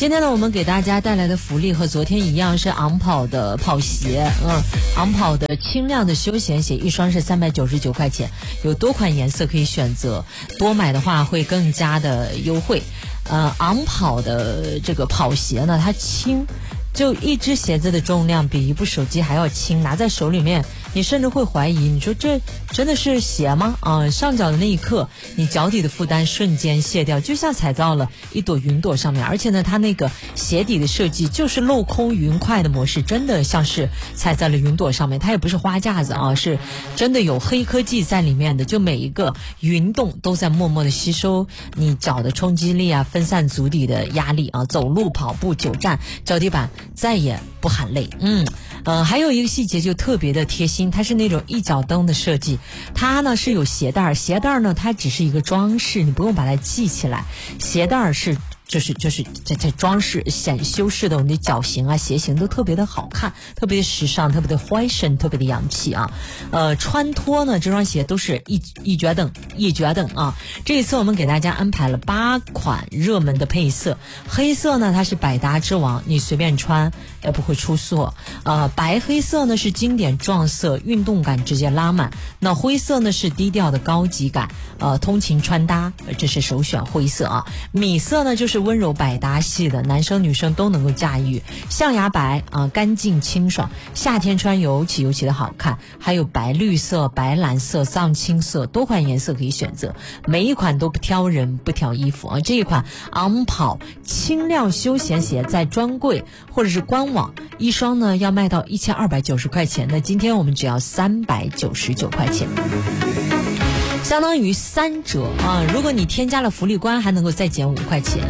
今天呢，我们给大家带来的福利和昨天一样，是昂跑的跑鞋，昂跑的轻量的休闲鞋，一双是399块钱，有多款颜色可以选择，多买的话会更加的优惠。昂跑的这个跑鞋呢，它轻，就一只鞋子的重量比一部手机还要轻，拿在手里面你甚至会怀疑，你说这真的是鞋吗？上脚的那一刻，你脚底的负担瞬间卸掉，就像踩到了一朵云朵上面。而且呢，它那个鞋底的设计就是镂空云块的模式，真的像是踩在了云朵上面。它也不是花架子啊，是真的有黑科技在里面的。就每一个云洞都在默默的吸收你脚的冲击力啊，分散足底的压力啊。走路、跑步、久站，脚底板再也不喊累。还有一个细节就特别的贴心，它是那种一脚蹬的设计，它呢是有鞋带，鞋带呢它只是一个装饰，你不用把它系起来，鞋带是就是在装饰修饰的我们的脚型啊鞋型都特别的好看，特别的时尚，特别的 fashion， 特别的洋气啊。穿脱呢这双鞋都是一绝等啊。这一次我们给大家安排了8款热门的配色，黑色呢它是百搭之王，你随便穿也不会出错。白黑色呢是经典撞色，运动感直接拉满。那灰色呢是低调的高级感，通勤穿搭这是首选灰色啊。米色呢就是温柔百搭系的，男生女生都能够驾驭。象牙白干净清爽，夏天穿尤其的好看。还有白绿色、白蓝色、藏青色，多款颜色可以选择，每一款都不挑人不挑衣服啊。这一款昂跑轻量休闲鞋在专柜或者是官网一双呢要卖到1290块钱，那今天我们只要399块钱，相当于3折啊！如果你添加了福利关，还能够再减5块钱。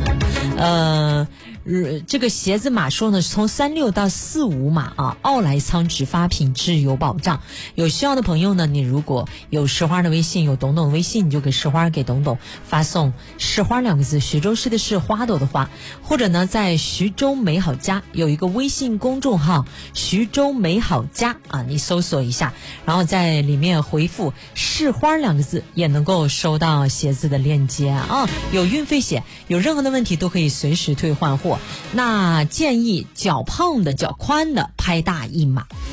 这个鞋子码数呢是从36到45码啊，奥莱仓直发，品质有保障。有需要的朋友呢，你如果有石花的微信，有董董的微信，你就给石花给董董发送石花2个字，徐州市的是花朵的花，或者呢在徐州美好家有一个微信公众号徐州美好家啊，你搜索一下，然后在里面回复是花2个字，也能够收到鞋子的链接啊。有运费险，有任何的问题都可以随时退换货。那建议脚胖的脚宽的拍大一码。